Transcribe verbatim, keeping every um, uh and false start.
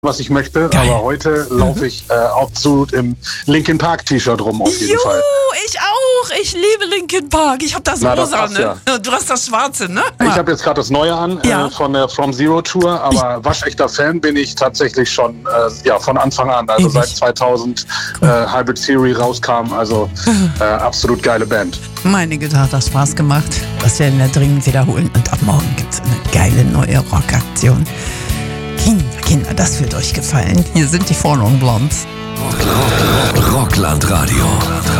was ich möchte, Geil. aber heute laufe ich äh, absolut im Linkin Park T-Shirt rum, auf jeden Jo, Fall. ich auch. Ich liebe Linkin Park. Ich habe das Na, das rosa, passt ne? Du hast das schwarze, ne? Ich habe jetzt gerade das Neue an Ja. äh, von der From Zero Tour, aber waschechter Fan bin ich tatsächlich schon äh, ja, von Anfang an, also Ewig. seit zweitausend äh, Hybrid Theory rauskam, also äh, absolut geile Band. Meine Güte, hat das Spaß gemacht. Das werden wir dringend wiederholen. Und ab morgen gibt es eine geile neue Rockaktion. Kinder, Kinder, das wird euch gefallen. Hier sind die Forlorn Blondes. Rockland Radio.